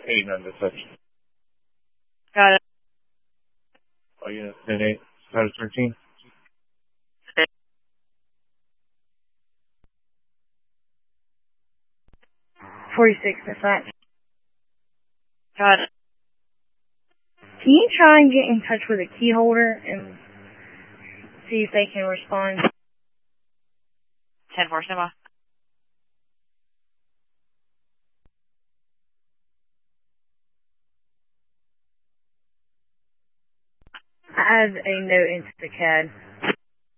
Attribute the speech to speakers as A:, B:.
A: 8 under touch.
B: Got it.
A: Oh, yeah, 10-8, status 13.
B: 46 dispatch. Got it.
C: Can you try and get in touch with a key holder and see if they can respond?
B: 10-4, stand by.
C: Add a note into the CAD.